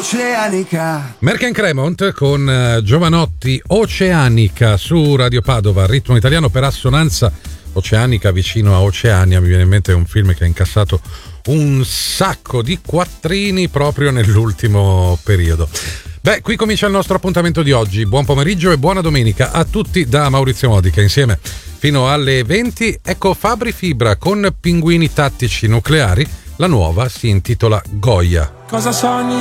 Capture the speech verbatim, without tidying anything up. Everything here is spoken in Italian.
Oceanica. Merck and Cremont con uh, Giovanotti, Oceanica su Radio Padova, ritmo italiano per assonanza oceanica vicino a Oceania. Mi viene in mente un film che ha incassato un sacco di quattrini proprio nell'ultimo periodo. Beh, qui comincia il nostro appuntamento di oggi. Buon pomeriggio e buona domenica a tutti da Maurizio Modica. Insieme fino alle venti, ecco Fabri Fibra con Pinguini Tattici Nucleari. La nuova si intitola Goya. Cosa sogni